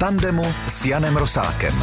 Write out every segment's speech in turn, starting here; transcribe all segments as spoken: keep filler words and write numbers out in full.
tandemu s Janem Rosátkem.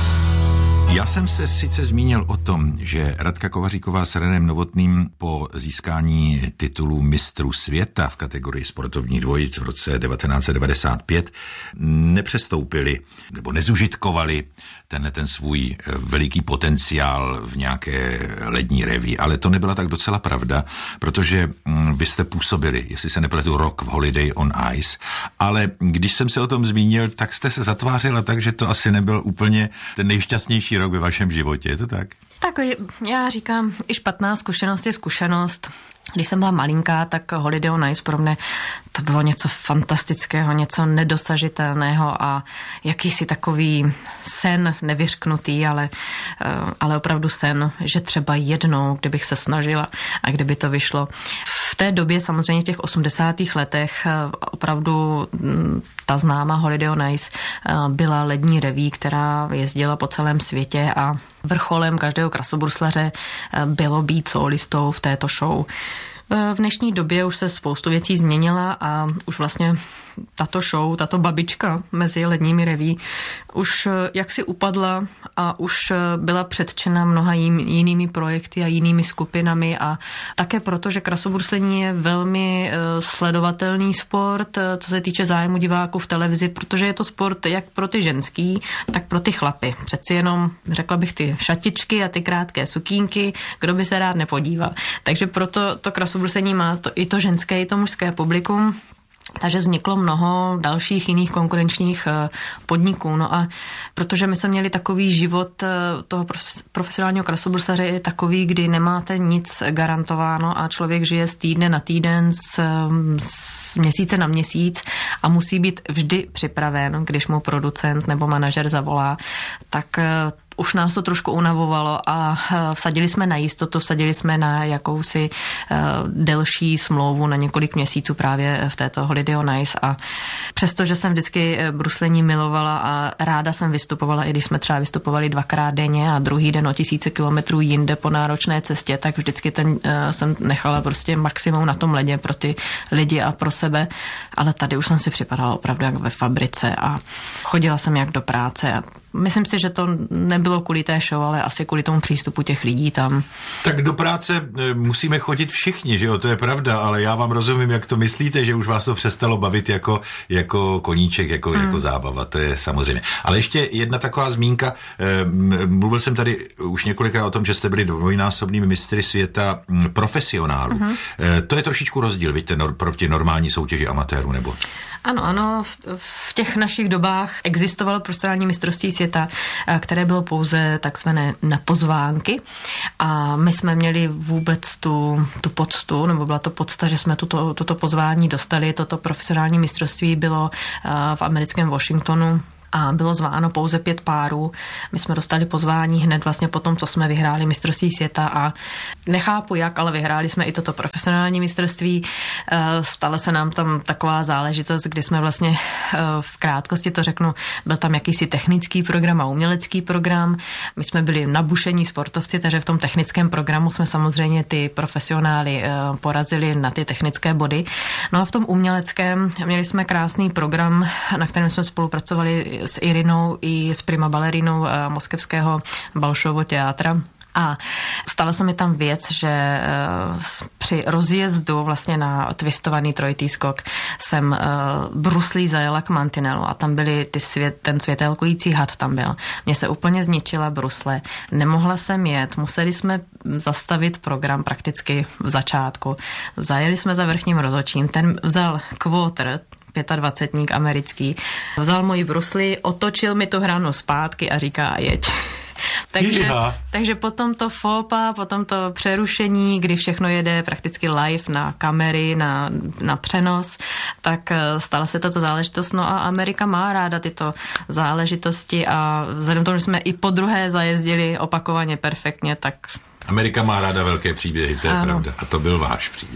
Já jsem se sice zmínil o tom, že Radka Kovaříková s Renem Novotným po získání titulu mistrů světa v kategorii sportovních dvojic v roce devatenáct set devadesát pět nepřestoupili nebo nezužitkovali ten, ten svůj veliký potenciál v nějaké lední reví. Ale to nebyla tak docela pravda, protože vy jste působili, jestli se nepletu, rok v Holiday on Ice, ale když jsem se o tom zmínil, tak jste se zatvářila tak, že to asi nebyl úplně ten nejšťastnější rok ve vašem životě, je to tak? Tak já říkám, i špatná zkušenost je zkušenost. Když jsem byla malinká, tak Holiday on Ice pro mě to bylo něco fantastického, něco nedosažitelného a jakýsi takový sen nevyřknutý, ale, ale opravdu sen, že třeba jednou, kdybych se snažila a kdyby to vyšlo. V té době, samozřejmě v těch osmdesátých letech, opravdu ta známá Holiday on Ice byla lední reví, která jezdila po celém světě a vrcholem každého krasobruslaře bylo být sólistou v této show. V dnešní době už se spoustu věcí změnila a už vlastně tato show, tato babička mezi ledními reví už jaksi upadla a už byla předčena mnoha jinými projekty a jinými skupinami a také proto, že krasobruslení je velmi sledovatelný sport, co se týče zájmu diváků v televizi, protože je to sport jak pro ty ženský, tak pro ty chlapy. Přeci jenom, řekla bych, ty šatičky a ty krátké sukínky, kdo by se rád nepodíval. Takže proto to krasobruslení má to, i to ženské, i to mužské publikum. Takže vzniklo mnoho dalších jiných konkurenčních podniků. No a protože my jsme měli takový život toho profesionálního krasobruslaře je takový, kdy nemáte nic garantováno a člověk žije z týdne na týden, z, z měsíce na měsíc a musí být vždy připraven, když mu producent nebo manažer zavolá, tak už nás to trošku unavovalo a vsadili jsme na jistotu, vsadili jsme na jakousi delší smlouvu na několik měsíců právě v této Holiday on Ice a přestože jsem vždycky bruslení milovala a ráda jsem vystupovala, i když jsme třeba vystupovali dvakrát denně a druhý den o tisíce kilometrů jinde po náročné cestě, tak vždycky ten jsem nechala prostě maximum na tom ledě pro ty lidi a pro sebe, ale tady už jsem si připadala opravdu jak ve fabrice a chodila jsem jak do práce a myslím si, že to nebylo kvůli té show, ale asi kvůli tomu přístupu těch lidí tam. Tak do práce musíme chodit všichni, že jo, to je pravda, ale já vám rozumím, jak to myslíte, že už vás to přestalo bavit jako, jako koníček, jako, hmm. jako zábava, to je samozřejmě. Ale ještě jedna taková zmínka, mluvil jsem tady už několikrát o tom, že jste byli dvojnásobnými mistry světa profesionálů. Hmm. To je trošičku rozdíl, víte, proti normální soutěži amatérů, nebo? Ano, ano, v, v těch našich dobách existovalo profesionální mistrovství světa, které bylo pouze takzvané na pozvánky a my jsme měli vůbec tu, tu poctu, nebo byla to podsta, že jsme tuto, toto pozvání dostali. Toto profesionální mistrovství bylo v americkém Washingtonu a bylo zváno pouze pět párů. My jsme dostali pozvání hned vlastně po tom, co jsme vyhráli mistrovství světa a nechápu jak, ale vyhráli jsme i toto profesionální mistrovství. Stala se nám tam taková záležitost, kdy jsme vlastně v krátkosti to řeknu, byl tam jakýsi technický program a umělecký program. My jsme byli nabušení sportovci, takže v tom technickém programu jsme samozřejmě ty profesionály porazili na ty technické body. No a v tom uměleckém měli jsme krásný program, na kterém jsme spolupracovali s Irinou i s prima balerinou moskevského Balšovo teátra. A stala se mi tam věc, že při rozjezdu vlastně na twistovaný trojitý skok jsem bruslí zajela k mantinelu a tam byly ty svět, ten světelkující had tam byl. Mně se úplně zničila brusle, nemohla jsem jet, museli jsme zastavit program prakticky v začátku. Zajeli jsme za vrchním rozhodčím, ten vzal quarter, dvacetník americký, vzal moji brusli, otočil mi tu hranu zpátky a říká jeď. Takže, takže potom to fópa, potom to přerušení, kdy všechno jede prakticky live na kamery, na, na přenos, tak stala se tato záležitost. No a Amerika má ráda tyto záležitosti a vzhledem k tomu, že jsme i po druhé zajezdili opakovaně perfektně, tak... Amerika má ráda velké příběhy, to je ano. Pravda. A to byl váš příběh.